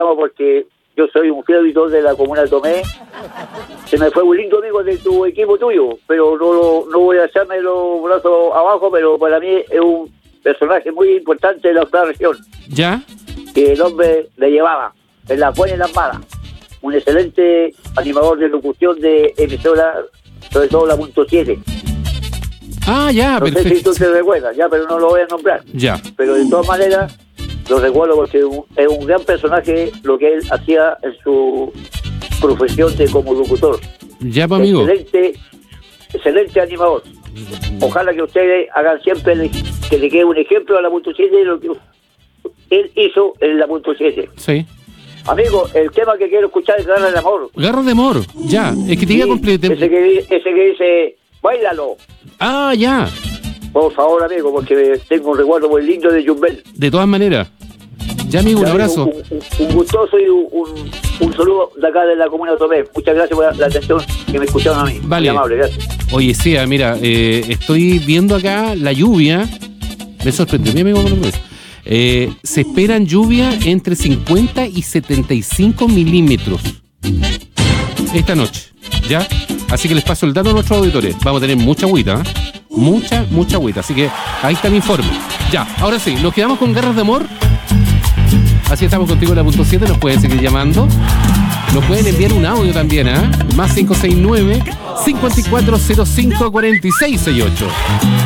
porque yo soy un fiel auditor de la comuna de Tomé. Se me fue un lindo amigo de tu equipo tuyo, pero no voy a echarme los brazos abajo, pero para mí es un personaje muy importante de la otra región. ¿Ya? Que el hombre le llevaba en las buenas y en las malas. Un excelente animador de locución de emisora, sobre todo la .7. Ah, ya, no perfecto. sé si tú te recuerdas, ya, pero no lo voy a nombrar. Ya. Pero de todas maneras, lo recuerdo porque es un gran personaje lo que él hacía en su profesión de como locutor. Ya, pues, amigo. Excelente animador. Ojalá que ustedes hagan siempre que le quede un ejemplo a la .7 de lo que él hizo en la .7. Sí. Amigo, el tema que quiero escuchar es Garras de Amor. Garras de Amor, ya. Es que te iba a completar. Ese que dice, báilalo. Ah, ya. Por favor, amigo, porque tengo un recuerdo muy lindo de Jumbel. De todas maneras. Ya, amigo, un abrazo. Un gustoso y un saludo de acá de la comuna de Tomé. Muchas gracias por la atención que me escucharon a mí. Vale. Muy amable, gracias. Oye, Sea, mira, estoy viendo acá la lluvia. Me sorprendió, mi amigo. Se esperan lluvia entre 50 y 75 milímetros esta noche, ¿ya? Así que les paso el dato a nuestros auditores. Vamos a tener mucha agüita, ¿eh? Mucha agüita. Así que ahí está mi informe. Ya, ahora sí, nos quedamos con Garras de Amor. Así estamos contigo en la .7. Nos pueden seguir llamando. Nos pueden enviar un audio también, ¿eh? Más 569 5405 4668.